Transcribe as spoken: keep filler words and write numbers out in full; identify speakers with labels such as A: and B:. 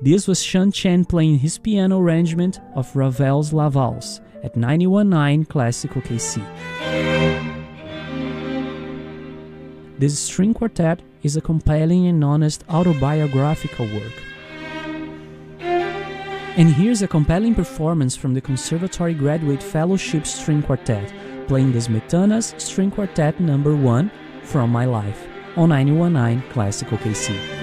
A: This was Sean Chen playing his piano arrangement of Ravel's La Valse at ninety-one point nine Classic O K C. This string quartet is a compelling and honest autobiographical work. And here's a compelling performance from the Conservatory Graduate Fellowship String Quartet, playing the Smetana's String Quartet number one, From My Life, on ninety-one point nine Classic O K C.